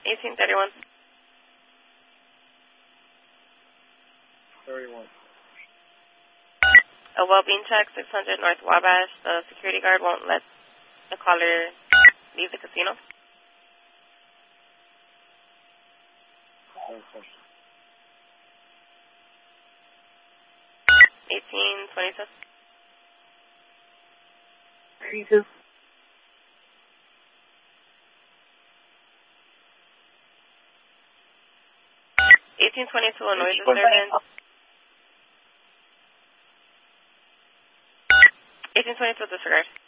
1831. 31. A well-being check, 600 North Wabash. The security guard won't let the caller leave the casino. Okay. 1822. 32. 1822, a noise disturbance. 1822, disregard.